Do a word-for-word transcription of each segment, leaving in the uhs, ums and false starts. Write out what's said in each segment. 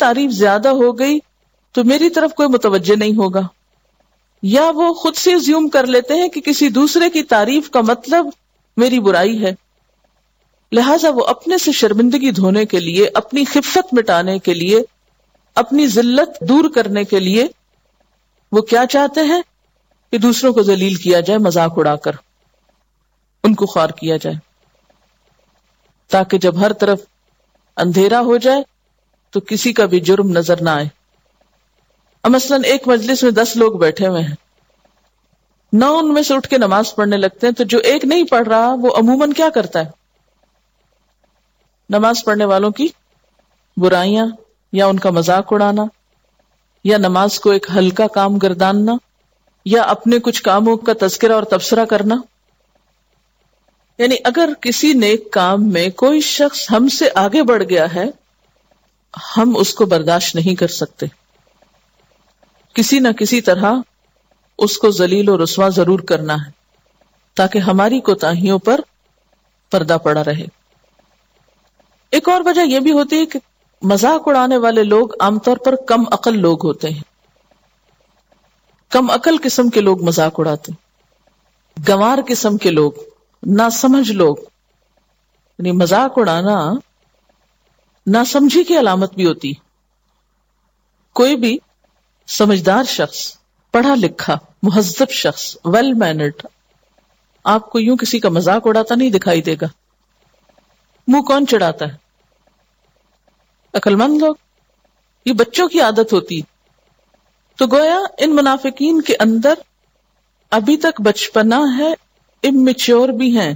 تعریف زیادہ ہو گئی تو میری طرف کوئی متوجہ نہیں ہوگا، یا وہ خود سے زیوم کر لیتے ہیں کہ کسی دوسرے کی تعریف کا مطلب میری برائی ہے، لہٰذا وہ اپنے سے شرمندگی دھونے کے لیے، اپنی خفت مٹانے کے لیے، اپنی ذلت دور کرنے کے لیے وہ کیا چاہتے ہیں کہ دوسروں کو ذلیل کیا جائے، مذاق اڑا کر ان کو خوار کیا جائے، تاکہ جب ہر طرف اندھیرا ہو جائے تو کسی کا بھی جرم نظر نہ آئے۔ اب مثلاً ایک مجلس میں دس لوگ بیٹھے ہوئے ہیں، نو ان میں سے اٹھ کے نماز پڑھنے لگتے ہیں، تو جو ایک نہیں پڑھ رہا وہ عموماً کیا کرتا ہے؟ نماز پڑھنے والوں کی برائیاں یا ان کا مذاق اڑانا، یا نماز کو ایک ہلکا کام گرداننا، یا اپنے کچھ کاموں کا تذکرہ اور تبصرہ کرنا۔ یعنی اگر کسی نیک کام میں کوئی شخص ہم سے آگے بڑھ گیا ہے، ہم اس کو برداشت نہیں کر سکتے، کسی نہ کسی طرح اس کو ذلیل و رسوا ضرور کرنا ہے تاکہ ہماری کوتاہیوں پر پردہ پڑا رہے۔ ایک اور وجہ یہ بھی ہوتی ہے کہ مذاق اڑانے والے لوگ عام طور پر کم عقل لوگ ہوتے ہیں، کم عقل قسم کے لوگ مذاق اڑاتے ہیں، گنوار قسم کے لوگ، ناسمجھ لوگ۔ یعنی مذاق اڑانا ناسمجھی کی علامت بھی ہوتی۔ کوئی بھی سمجھدار شخص، پڑھا لکھا، مہذب شخص، ویل مینرڈ، آپ کو یوں کسی کا مذاق اڑاتا نہیں دکھائی دے گا۔ منہ کون چڑھاتا ہے؟ عقل مند لوگ۔ یہ بچوں کی عادت ہوتی۔ تو گویا ان منافقین کے اندر ابھی تک بچپنا ہے، اممیچور بھی ہیں،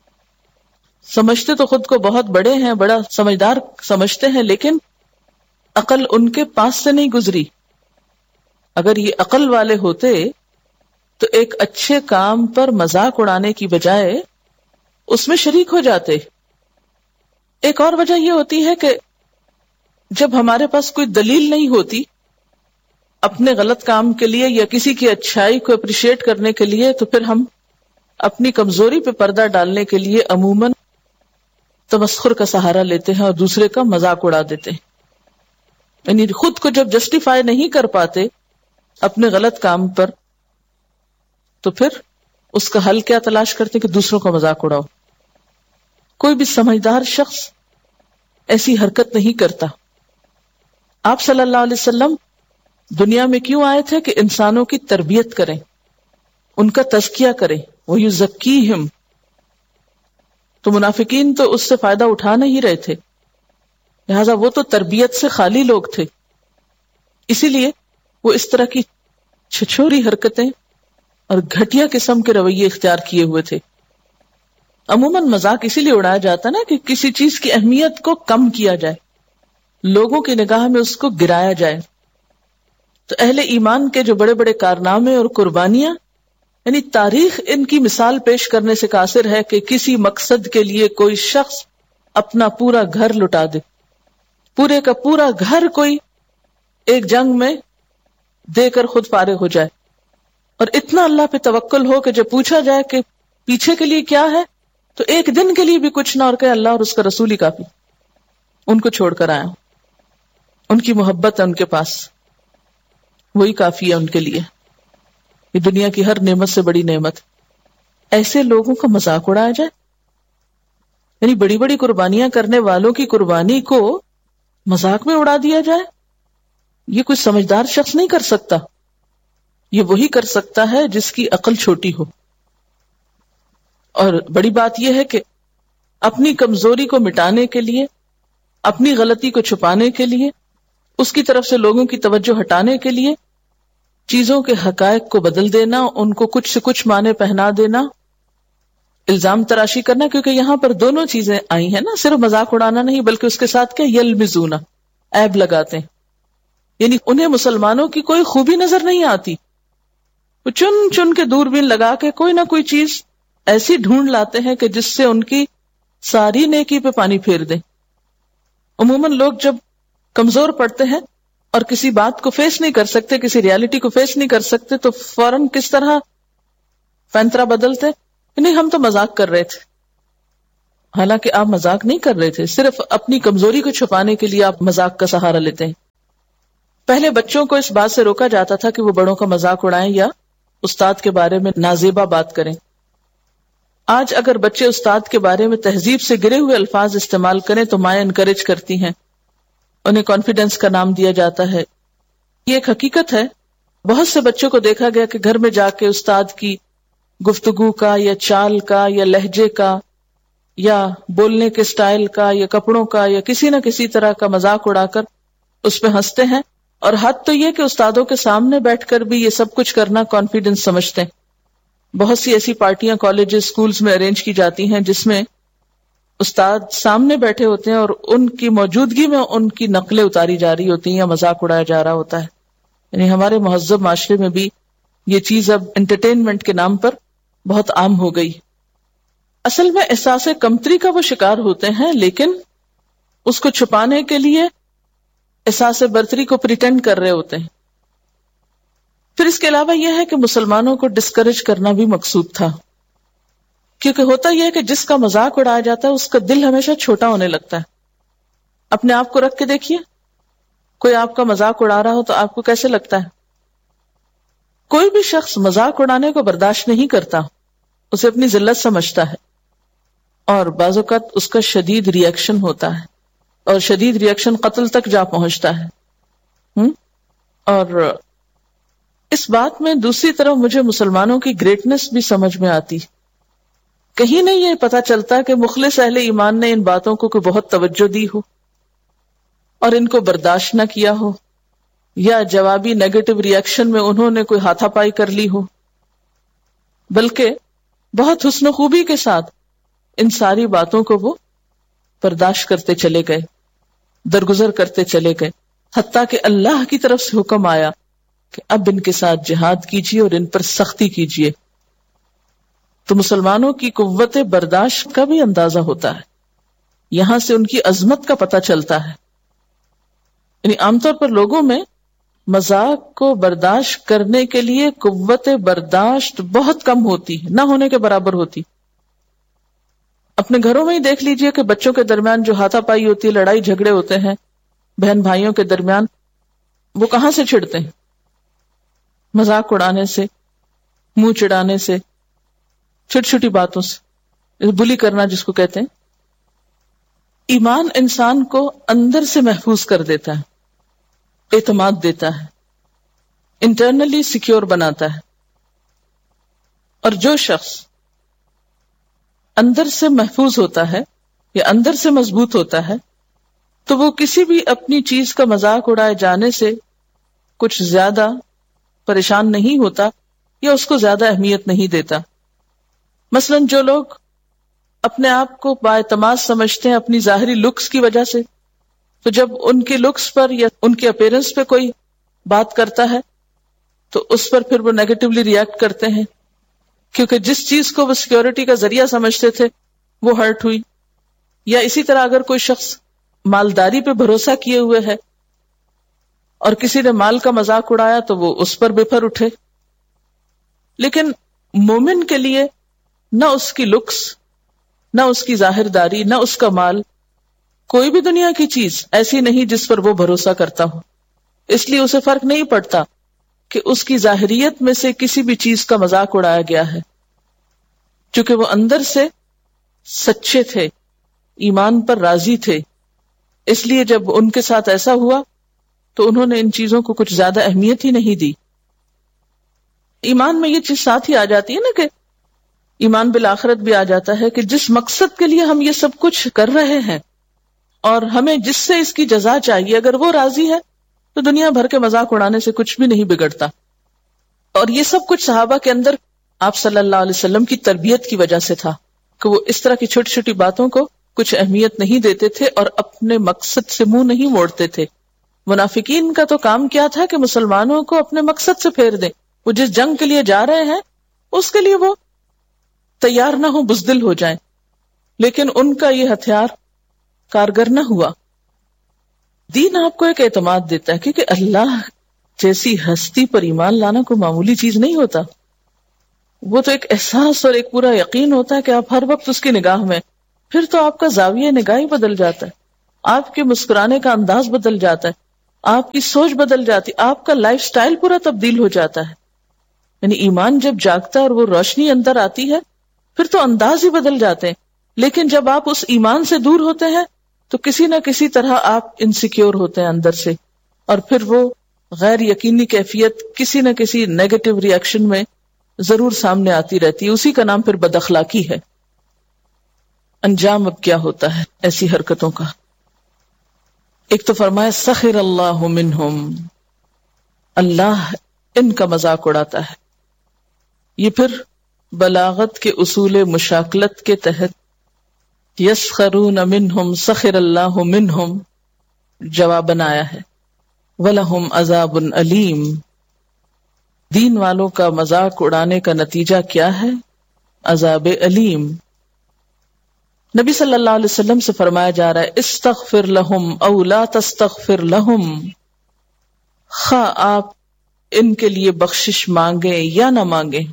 سمجھتے تو خود کو بہت بڑے ہیں، بڑا سمجھدار سمجھتے ہیں، لیکن عقل ان کے پاس سے نہیں گزری۔ اگر یہ عقل والے ہوتے تو ایک اچھے کام پر مذاق اڑانے کی بجائے اس میں شریک ہو جاتے۔ ایک اور وجہ یہ ہوتی ہے کہ جب ہمارے پاس کوئی دلیل نہیں ہوتی اپنے غلط کام کے لیے یا کسی کی اچھائی کو اپریشیٹ کرنے کے لیے، تو پھر ہم اپنی کمزوری پہ پردہ ڈالنے کے لیے عموماً تمسخر کا سہارا لیتے ہیں اور دوسرے کا مذاق اڑا دیتے ہیں۔ یعنی خود کو جب جسٹیفائی نہیں کر پاتے اپنے غلط کام پر، تو پھر اس کا حل کیا تلاش کرتے کہ دوسروں کا مذاق اڑاؤ۔ کوئی بھی سمجھدار شخص ایسی حرکت نہیں کرتا۔ آپ صلی اللہ علیہ وسلم دنیا میں کیوں آئے تھے؟ کہ انسانوں کی تربیت کریں، ان کا تزکیہ کریں، وَيُزَكِّيهِمْ۔ تو منافقین تو اس سے فائدہ اٹھا نہیں رہے تھے، لہذا وہ تو تربیت سے خالی لوگ تھے، اسی لیے وہ اس طرح کی چھچوری حرکتیں اور گھٹیا قسم کے رویے اختیار کیے ہوئے تھے۔ عموماً مذاق اسی لیے اڑایا جاتا نا کہ کسی چیز کی اہمیت کو کم کیا جائے، لوگوں کی نگاہ میں اس کو گرایا جائے۔ تو اہل ایمان کے جو بڑے بڑے کارنامے اور قربانیاں، یعنی تاریخ ان کی مثال پیش کرنے سے قاصر ہے کہ کسی مقصد کے لیے کوئی شخص اپنا پورا گھر لٹا دے، پورے کا پورا گھر کوئی ایک جنگ میں دے کر خود فارغ ہو جائے، اور اتنا اللہ پہ توکل ہو کہ جب پوچھا جائے کہ پیچھے کے لیے کیا ہے تو ایک دن کے لیے بھی کچھ نہ، اور کہ اللہ اور اس کا رسول ہی کافی، ان کو چھوڑ کر آیا، ان کی محبت ہے ان کے پاس، وہی کافی ہے ان کے لیے، یہ دنیا کی ہر نعمت سے بڑی نعمت۔ ایسے لوگوں کا مذاق اڑایا جائے، یعنی بڑی بڑی قربانیاں کرنے والوں کی قربانی کو مذاق میں اڑا دیا جائے، یہ کوئی سمجھدار شخص نہیں کر سکتا۔ یہ وہی کر سکتا ہے جس کی عقل چھوٹی ہو۔ اور بڑی بات یہ ہے کہ اپنی کمزوری کو مٹانے کے لیے، اپنی غلطی کو چھپانے کے لیے، اس کی طرف سے لوگوں کی توجہ ہٹانے کے لیے چیزوں کے حقائق کو بدل دینا، ان کو کچھ سے کچھ معنی پہنا دینا، الزام تراشی کرنا، کیونکہ یہاں پر دونوں چیزیں آئی ہیں نا، صرف مذاق اڑانا نہیں بلکہ اس کے ساتھ کیا، یلمزونا، عیب لگاتے ہیں، یعنی انہیں مسلمانوں کی کوئی خوبی نظر نہیں آتی، وہ چن چن کے دوربین لگا کے کوئی نہ کوئی چیز ایسی ڈھونڈ لاتے ہیں کہ جس سے ان کی ساری نیکی پہ پانی پھیر دیں۔ عموماً لوگ جب کمزور پڑتے ہیں اور کسی بات کو فیس نہیں کر سکتے، کسی ریالٹی کو فیس نہیں کر سکتے، تو فوراً کس طرح فینترا بدلتے، نہیں ہم تو مذاق کر رہے تھے، حالانکہ آپ مذاق نہیں کر رہے تھے، صرف اپنی کمزوری کو چھپانے کے لیے آپ مذاق کا سہارا لیتے ہیں۔ پہلے بچوں کو اس بات سے روکا جاتا تھا کہ وہ بڑوں کا مذاق اڑائیں یا استاد کے بارے میں نازیبا بات کریں. آج اگر بچے استاد کے بارے میں تہذیب سے گرے ہوئے الفاظ استعمال کریں تو مائیں انکریج کرتی ہیں, انہیں کانفیڈنس کا نام دیا جاتا ہے. یہ ایک حقیقت ہے. بہت سے بچوں کو دیکھا گیا کہ گھر میں جا کے استاد کی گفتگو کا یا چال کا یا لہجے کا یا بولنے کے سٹائل کا یا کپڑوں کا یا کسی نہ کسی طرح کا مذاق اڑا کر اس پہ ہنستے ہیں, اور حد تو یہ کہ استادوں کے سامنے بیٹھ کر بھی یہ سب کچھ کرنا کانفیڈنس سمجھتے ہیں. بہت سی ایسی پارٹیاں کالجز اسکولز میں ارینج کی جاتی ہیں جس میں استاد سامنے بیٹھے ہوتے ہیں اور ان کی موجودگی میں ان کی نقلیں اتاری جا رہی ہوتی ہیں یا مذاق اڑایا جا رہا ہوتا ہے. یعنی ہمارے مہذب معاشرے میں بھی یہ چیز اب انٹرٹینمنٹ کے نام پر بہت عام ہو گئی. اصل میں احساس کمتری کا وہ شکار ہوتے ہیں, لیکن اس کو چھپانے کے لیے احساس برتری کو پریٹینڈ کر رہے ہوتے ہیں. پھر اس کے علاوہ یہ ہے کہ مسلمانوں کو ڈسکریج کرنا بھی مقصود تھا, کیونکہ ہوتا یہ ہے کہ جس کا مذاق اڑایا جاتا ہے اس کا دل ہمیشہ چھوٹا ہونے لگتا ہے. اپنے آپ کو رکھ کے دیکھیے, کوئی آپ کا مذاق اڑا رہا ہو تو آپ کو کیسے لگتا ہے؟ کوئی بھی شخص مذاق اڑانے کو برداشت نہیں کرتا, اسے اپنی ذلت سمجھتا ہے, اور بعض اوقات اس کا شدید ری ایکشن ہوتا ہے, اور شدید ری ایکشن قتل تک جا پہنچتا ہے. ہم؟ اور اس بات میں دوسری طرف مجھے مسلمانوں کی گریٹنس بھی سمجھ میں آتی. کہیں نہیں یہ پتا چلتا کہ مخلص اہل ایمان نے ان باتوں کو کوئی بہت توجہ دی ہو اور ان کو برداشت نہ کیا ہو, یا جوابی نیگیٹو ری ایکشن میں انہوں نے کوئی ہاتھا پائی کر لی ہو, بلکہ بہت حسن و خوبی کے ساتھ ان ساری باتوں کو وہ برداشت کرتے چلے گئے, درگزر کرتے چلے گئے, حتیٰ کہ اللہ کی طرف سے حکم آیا کہ اب ان کے ساتھ جہاد کیجیے اور ان پر سختی کیجیے. تو مسلمانوں کی قوت برداشت کا بھی اندازہ ہوتا ہے, یہاں سے ان کی عظمت کا پتہ چلتا ہے. یعنی عام طور پر لوگوں میں مذاق کو برداشت کرنے کے لیے قوت برداشت بہت کم ہوتی ہے, نہ ہونے کے برابر ہوتی. اپنے گھروں میں ہی دیکھ لیجئے کہ بچوں کے درمیان جو ہاتھا پائی ہوتی ہے, لڑائی جھگڑے ہوتے ہیں بہن بھائیوں کے درمیان, وہ کہاں سے چھڑتے ہیں؟ مذاق اڑانے سے, منہ چڑھانے سے, چھوٹی چھوٹی باتوں سے, بلی کرنا جس کو کہتے ہیں. ایمان انسان کو اندر سے محفوظ کر دیتا ہے, اعتماد دیتا ہے, انٹرنلی سیکیور بناتا ہے. اور جو شخص اندر سے محفوظ ہوتا ہے یا اندر سے مضبوط ہوتا ہے تو وہ کسی بھی اپنی چیز کا مذاق اڑائے جانے سے کچھ زیادہ پریشان نہیں ہوتا یا اس کو زیادہ اہمیت نہیں دیتا. مثلا جو لوگ اپنے آپ کو بااعتماد سمجھتے ہیں اپنی ظاہری لکس کی وجہ سے, تو جب ان کے لکس پر یا ان کے اپیرنس پہ کوئی بات کرتا ہے تو اس پر پھر وہ نیگیٹولی ریئیکٹ کرتے ہیں, کیونکہ جس چیز کو وہ سیکیورٹی کا ذریعہ سمجھتے تھے وہ ہرٹ ہوئی. یا اسی طرح اگر کوئی شخص مالداری پہ بھروسہ کیے ہوئے ہے اور کسی نے مال کا مذاق اڑایا تو وہ اس پر بفر اٹھے. لیکن مومن کے لیے نہ اس کی لکس, نہ اس کی ظاہر داری, نہ اس کا مال, کوئی بھی دنیا کی چیز ایسی نہیں جس پر وہ بھروسہ کرتا ہو. اس لیے اسے فرق نہیں پڑتا کہ اس کی ظاہریت میں سے کسی بھی چیز کا مذاق اڑایا گیا ہے, چونکہ وہ اندر سے سچے تھے, ایمان پر راضی تھے. اس لیے جب ان کے ساتھ ایسا ہوا تو انہوں نے ان چیزوں کو کچھ زیادہ اہمیت ہی نہیں دی. ایمان میں یہ چیز ساتھ ہی آ جاتی ہے نا کہ ایمان بالآخرت بھی آ جاتا ہے کہ جس مقصد کے لیے ہم یہ سب کچھ کر رہے ہیں اور ہمیں جس سے اس کی جزا چاہیے, اگر وہ راضی ہے تو دنیا بھر کے مذاق اڑانے سے کچھ بھی نہیں بگڑتا. اور یہ سب کچھ صحابہ کے اندر آپ صلی اللہ علیہ وسلم کی تربیت کی وجہ سے تھا کہ وہ اس طرح کی چھوٹی چھوٹی باتوں کو کچھ اہمیت نہیں دیتے تھے اور اپنے مقصد سے منہ نہیں موڑتے تھے. منافقین کا تو کام کیا تھا کہ مسلمانوں کو اپنے مقصد سے پھیر دیں. وہ جس جنگ کے لیے جا رہے ہیں اس کے لیے وہ تیار نہ ہو, بزدل ہو جائیں, لیکن ان کا یہ ہتھیار کارگر نہ ہوا. دین آپ کو ایک اعتماد دیتا ہے, کیونکہ اللہ جیسی ہستی پر ایمان لانا کوئی معمولی چیز نہیں ہوتا. وہ تو ایک احساس اور ایک پورا یقین ہوتا ہے کہ آپ ہر وقت اس کی نگاہ میں, پھر تو آپ کا زاویہ نگاہ ہی بدل جاتا ہے, آپ کے مسکرانے کا انداز بدل جاتا ہے. آپ کی سوچ بدل جاتی، آپ کا لائف سٹائل پورا تبدیل ہو جاتا ہے. یعنی ایمان جب جاگتا ہے اور وہ روشنی اندر آتی ہے پھر تو انداز ہی بدل جاتے ہیں. لیکن جب آپ اس ایمان سے دور ہوتے ہیں تو کسی نہ کسی طرح آپ انسیکیور ہوتے ہیں اندر سے، اور پھر وہ غیر یقینی کیفیت کسی نہ کسی نیگیٹو ری ایکشن میں ضرور سامنے آتی رہتی ہے. اسی کا نام پھر بد اخلاقی ہے. انجام اب کیا ہوتا ہے ایسی حرکتوں کا؟ ایک تو فرمایا سخر اللہ منہم، اللہ ان کا مذاق اڑاتا ہے. یہ پھر بلاغت کے اصول مشاکلت کے تحت یسخرون منہم سخر اللہ منہم جواباً آیا ہے. وَلَهُمْ عَذَابٌ علیم. دین والوں کا مذاق اڑانے کا نتیجہ کیا ہے؟ عذاب علیم. نبی صلی اللہ علیہ وسلم سے فرمایا جا رہا ہے استغفر لہم او لا تستغفر لہم، خواہ آپ ان کے لیے بخشش مانگیں یا نہ مانگیں،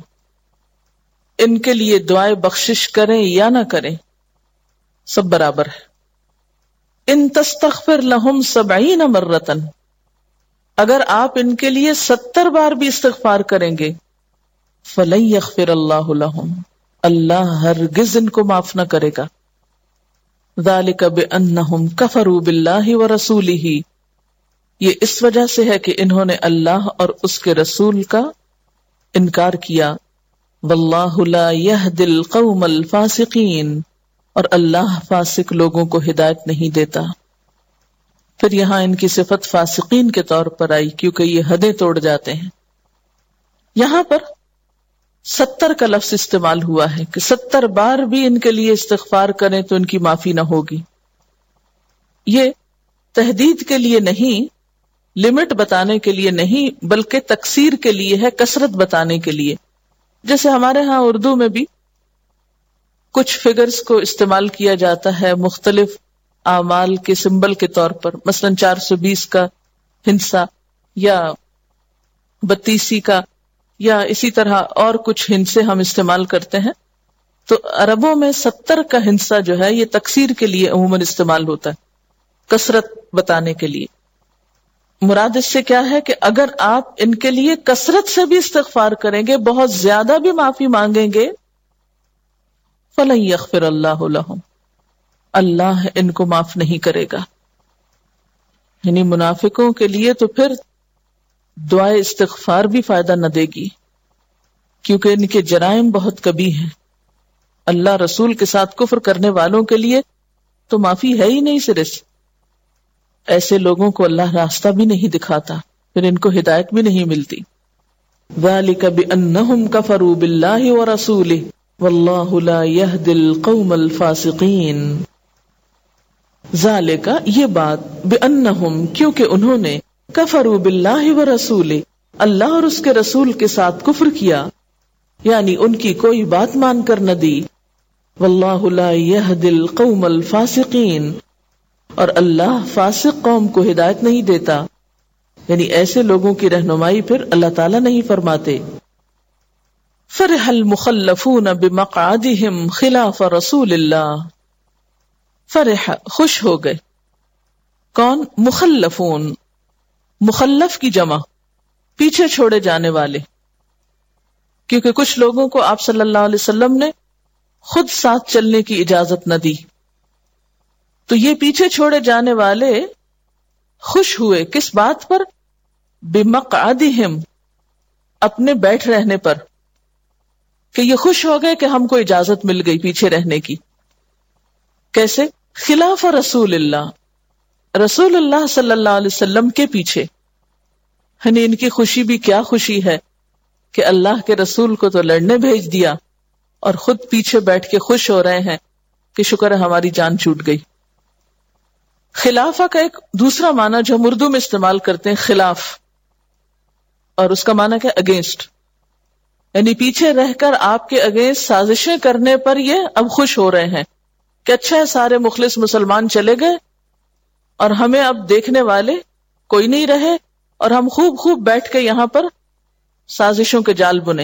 ان کے لیے دعائیں بخشش کریں یا نہ کریں، سب برابر ہے. ان تستغفر لہم سبعین مرتن، اگر آپ ان کے لیے ستر بار بھی استغفار کریں گے فلن یغفر اللہ لہم، اللہ ہرگز ان کو معاف نہ کرے گا. ذالک بانہم کفروا باللہ ورسولہ، یہ اس وجہ سے ہے کہ انہوں نے اللہ اور اس کے رسول کا انکار کیا. واللہ لا یہدی القوم الفاسقین، اور اللہ فاسق لوگوں کو ہدایت نہیں دیتا. پھر یہاں ان کی صفت فاسقین کے طور پر آئی کیونکہ یہ حدیں توڑ جاتے ہیں. یہاں پر ستر کا لفظ استعمال ہوا ہے کہ ستر بار بھی ان کے لیے استغفار کریں تو ان کی معافی نہ ہوگی. یہ تہدید کے لیے نہیں، لمٹ بتانے کے لیے نہیں، بلکہ تکثیر کے لیے ہے، کثرت بتانے کے لیے. جیسے ہمارے ہاں اردو میں بھی کچھ فگرز کو استعمال کیا جاتا ہے مختلف اعمال کے سمبل کے طور پر، مثلا چار سو بیس کا ہندسہ یا بتیسی کا، یا اسی طرح اور کچھ ہندسے ہم استعمال کرتے ہیں. تو عربوں میں ستر کا ہندسہ جو ہے یہ تکثیر کے لیے عموماً استعمال ہوتا ہے، کثرت بتانے کے لیے. مراد اس سے کیا ہے کہ اگر آپ ان کے لیے کثرت سے بھی استغفار کریں گے، بہت زیادہ بھی معافی مانگیں گے، فلن یغفر اللہ لہم، اللہ ان کو معاف نہیں کرے گا. یعنی منافقوں کے لیے تو پھر دعائے استغفار بھی فائدہ نہ دے گی، کیونکہ ان کے جرائم بہت کبھی ہیں. اللہ رسول کے ساتھ کفر کرنے والوں کے لیے تو معافی ہے ہی نہیں صرف. ایسے لوگوں کو اللہ راستہ بھی نہیں دکھاتا، پھر ان کو ہدایت بھی نہیں ملتی. ذالک بانہم کفروا باللہ ورسولہ واللہ لا یہدی القوم الفاسقین. ذالک، یہ بات، بانہم، کیونکہ انہوں نے، کفروا باللہ ورسولہ، اللہ اور اس کے رسول کے ساتھ کفر کیا، یعنی ان کی کوئی بات مان کر نہ دی. واللہ لا یہدی القوم الفاسقین، اور اللہ فاسق قوم کو ہدایت نہیں دیتا، یعنی ایسے لوگوں کی رہنمائی پھر اللہ تعالیٰ نہیں فرماتے. فرح المخلفون بمقعدہم خلاف رسول اللہ. فرح، خوش ہو گئے. کون؟ مخلفون، مخلف کی جمع، پیچھے چھوڑے جانے والے. کیونکہ کچھ لوگوں کو آپ صلی اللہ علیہ وسلم نے خود ساتھ چلنے کی اجازت نہ دی، تو یہ پیچھے چھوڑے جانے والے خوش ہوئے کس بات پر؟ بمقعدہم، اپنے بیٹھ رہنے پر، کہ یہ خوش ہو گئے کہ ہم کو اجازت مل گئی پیچھے رہنے کی. کیسے؟ خلاف رسول اللہ، رسول اللہ صلی اللہ علیہ وسلم کے پیچھے. یعنی ان کی خوشی بھی کیا خوشی ہے کہ اللہ کے رسول کو تو لڑنے بھیج دیا اور خود پیچھے بیٹھ کے خوش ہو رہے ہیں کہ شکر ہے ہماری جان چھوٹ گئی. خلافہ کا ایک دوسرا معنی جو ہم اردو میں استعمال کرتے ہیں خلاف، اور اس کا معنی کیا؟ اگینسٹ. یعنی پیچھے رہ کر آپ کے اگینسٹ سازشیں کرنے پر یہ اب خوش ہو رہے ہیں کہ اچھا ہے سارے مخلص مسلمان چلے گئے اور ہمیں اب دیکھنے والے کوئی نہیں رہے، اور ہم خوب خوب بیٹھ کے یہاں پر سازشوں کے جال بنے.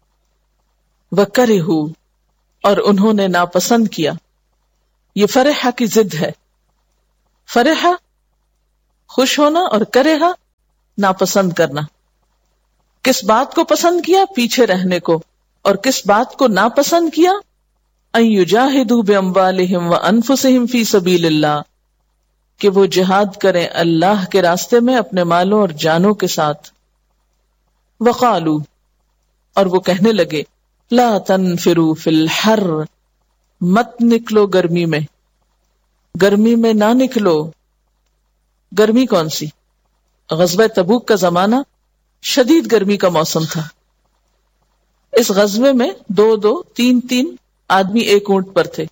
وَكَرِهُ، اور انہوں نے ناپسند کیا. یہ فرحہ کی ضد ہے. فرحہ خوش ہونا، اور کرہا ناپسند کرنا. کس بات کو پسند کیا؟ پیچھے رہنے کو. اور کس بات کو ناپسند کیا؟ ان یجاہدوا باموالہم وانفسہم فی سبیل اللہ، کہ وہ جہاد کریں اللہ کے راستے میں اپنے مالوں اور جانوں کے ساتھ. وقالوا، اور وہ کہنے لگے، لا تنفروا فی الحر، مت نکلو گرمی میں، گرمی میں نہ نکلو. گرمی کون سی؟ غزوہ تبوک کا زمانہ شدید گرمی کا موسم تھا. اس غزوے میں دو دو تین تین آدمی ایک اونٹ پر تھے.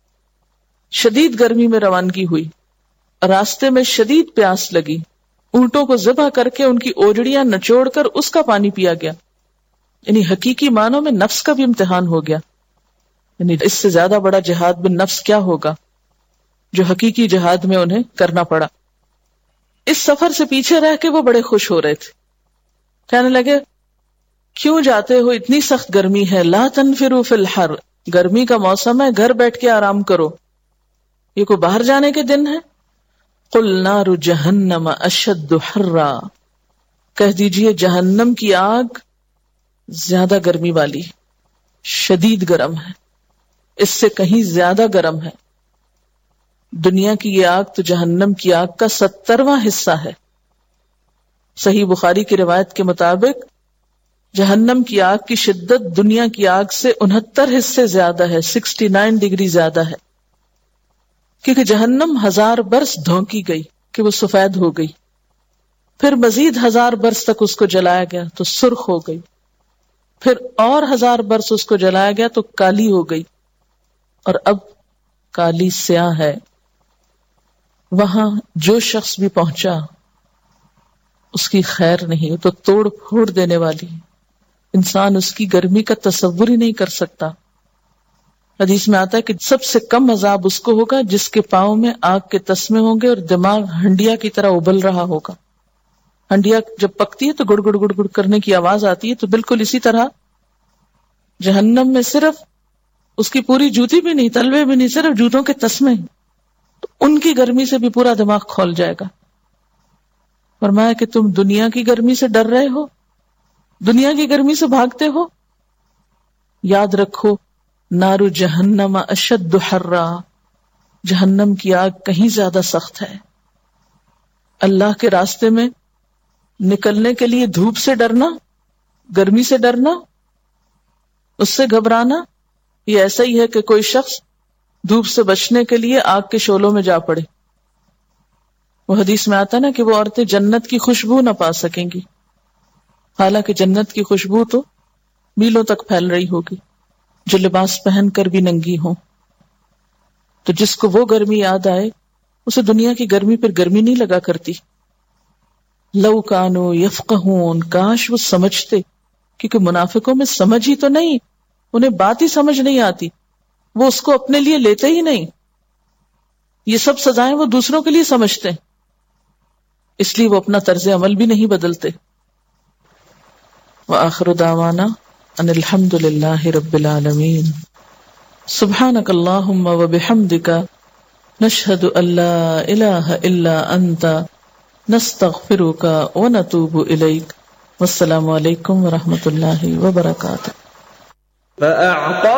شدید گرمی میں روانگی ہوئی، راستے میں شدید پیاس لگی، اونٹوں کو ذبح کر کے ان کی اوجڑیاں نچوڑ کر اس کا پانی پیا گیا. یعنی حقیقی معنوں میں نفس کا بھی امتحان ہو گیا. یعنی اس سے زیادہ بڑا جہاد بن نفس کیا ہوگا جو حقیقی جہاد میں انہیں کرنا پڑا. اس سفر سے پیچھے رہ کے وہ بڑے خوش ہو رہے تھے. کہنے لگے، کیوں جاتے ہو؟ اتنی سخت گرمی ہے. لا تنفروا فی الحر، گرمی کا موسم ہے، گھر بیٹھ کے آرام کرو. یہ کوئی باہر جانے کے دن ہے؟ قل نار جہنم اشد حرا، کہہ دیجئے جہنم کی آگ زیادہ گرمی والی، شدید گرم ہے، اس سے کہیں زیادہ گرم ہے. دنیا کی یہ آگ تو جہنم کی آگ کا سترواں حصہ ہے. صحیح بخاری کی روایت کے مطابق جہنم کی آگ کی شدت دنیا کی آگ سے انہتر حصے زیادہ ہے، سکسٹی نائن ڈگری زیادہ ہے. کیونکہ جہنم ہزار برس دھونکی گئی کہ وہ سفید ہو گئی، پھر مزید ہزار برس تک اس کو جلایا گیا تو سرخ ہو گئی، پھر اور ہزار برس اس کو جلایا گیا تو کالی ہو گئی، اور اب کالی سیاہ ہے. وہاں جو شخص بھی پہنچا اس کی خیر نہیں، وہ تو توڑ پھوڑ دینے والی. انسان اس کی گرمی کا تصور ہی نہیں کر سکتا. حدیث میں آتا ہے کہ سب سے کم عذاب اس کو ہوگا جس کے پاؤں میں آگ کے تسمے ہوں گے اور دماغ ہنڈیا کی طرح ابل رہا ہوگا. ہنڈیا جب پکتی ہے تو گڑ گڑ گڑ گڑ کرنے کی آواز آتی ہے، تو بالکل اسی طرح جہنم میں صرف اس کی پوری جوتی بھی نہیں، تلوے بھی نہیں، صرف جوتوں کے تسمے، تو ان کی گرمی سے بھی پورا دماغ کھول جائے گا. فرمایا کہ تم دنیا کی گرمی سے ڈر رہے ہو، دنیا کی گرمی سے بھاگتے ہو. یاد رکھو، نار جہنم اشد حرا، جہنم کی آگ کہیں زیادہ سخت ہے. اللہ کے راستے میں نکلنے کے لیے دھوپ سے ڈرنا، گرمی سے ڈرنا، اس سے گھبرانا، یہ ایسا ہی ہے کہ کوئی شخص دھوپ سے بچنے کے لیے آگ کے شعلوں میں جا پڑے. وہ حدیث میں آتا نا کہ وہ عورتیں جنت کی خوشبو نہ پا سکیں گی، حالانکہ جنت کی خوشبو تو میلوں تک پھیل رہی ہوگی، جو لباس پہن کر بھی ننگی ہوں. تو جس کو وہ گرمی یاد آئے اسے دنیا کی گرمی پر گرمی نہیں لگا کرتی. لو کانوا یفقہون، کاش وہ سمجھتے، کیونکہ منافقوں میں سمجھ ہی تو نہیں، انہیں بات ہی سمجھ نہیں آتی، وہ اس کو اپنے لیے لیتے ہی نہیں. یہ سب سزائیں وہ دوسروں کے لیے سمجھتے ہیں، اس لیے وہ اپنا طرز عمل بھی نہیں بدلتے. وآخر دعوانا ان الحمد للہ رب العالمین. سبحانک اللہم وبحمدک، نشہد ان لا الہ الا انت، نستغفرک ونتوب الیک. والسلام علیکم ورحمۃ اللہ وبرکاتہ.